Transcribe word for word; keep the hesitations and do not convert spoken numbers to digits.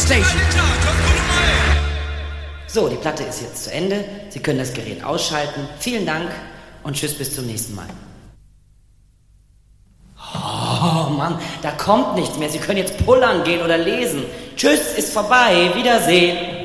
station. So, die Platte ist jetzt zu Ende. Sie können das Gerät ausschalten. Vielen Dank und tschüss, bis zum nächsten Mal. Oh Mann, da kommt nichts mehr. Sie können jetzt pullern gehen oder lesen. Tschüss, ist vorbei. Wiedersehen.